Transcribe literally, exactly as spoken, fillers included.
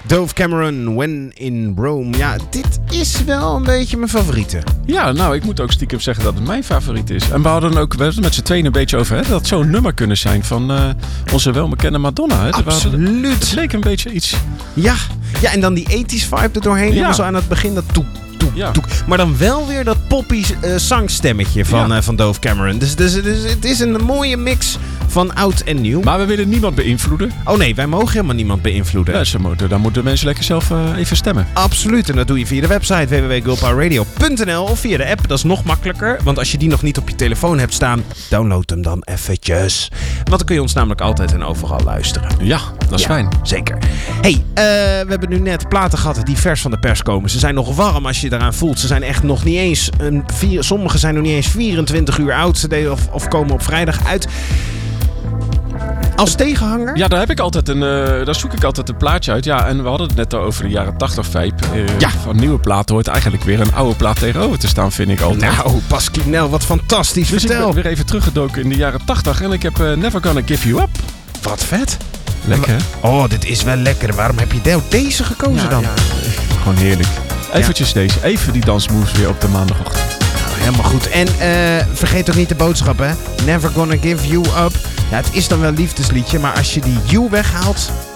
Dove Cameron, When in Rome. Ja, dit is wel een beetje mijn favoriete. Ja, nou, ik moet ook stiekem zeggen dat het mijn favoriet is. En we hadden ook we hadden met z'n tweeën een beetje over hè, dat het zo'n nummer kunnen zijn van uh, onze welbekende Madonna. Hè? Absoluut. Het leek een beetje iets... Ja, ja en dan die eighties vibe er doorheen. Ja. Zo aan het begin dat toek, toek, ja. toek. Maar dan wel weer dat poppy uh, zangstemmetje van, ja. uh, van Dove Cameron. Dus, dus, dus het is een mooie mix van oud en nieuw. Maar we willen niemand beïnvloeden. Oh nee, wij mogen helemaal niemand beïnvloeden. Ja, ze moeten, dan moeten mensen lekker zelf uh, even stemmen. Absoluut. En dat doe je via de website w w w punt girl power radio punt n l of via de app. Dat is nog makkelijker. Want als je die nog niet op je telefoon hebt staan, download hem dan eventjes. Want dan kun je ons namelijk altijd en overal luisteren. Ja, dat is ja, fijn. Zeker. Hey, uh, we hebben nu net platen gehad die vers van de pers komen. Ze zijn nog warm als je eraan voelt. Ze zijn echt nog niet eens... Een vier, sommige zijn nog niet eens vierentwintig uur oud. Ze deden of, of komen op vrijdag uit. Als tegenhanger? Ja, daar heb ik altijd een, uh, daar zoek ik altijd een plaatje uit. Ja, en we hadden het net al over de jaren tachtig vibe. Uh, ja. Van nieuwe platen hoort eigenlijk weer een oude plaat tegenover te staan, vind ik altijd. Nou, Pasquinel, wat fantastisch. Dus Vertel. ik ben weer even teruggedoken in de jaren tachtig en ik heb uh, Never Gonna Give You Up. Wat vet. Lekker. Oh, dit is wel lekker. Waarom heb je deze gekozen ja, dan? Ja, gewoon heerlijk. Eventjes ja. deze. Even die dansmoves weer op de maandagochtend. Nou, helemaal goed. En uh, vergeet ook niet de boodschap, hè. Never Gonna Give You Up. Ja, het is dan wel een liefdesliedje, maar als je die you weghaalt,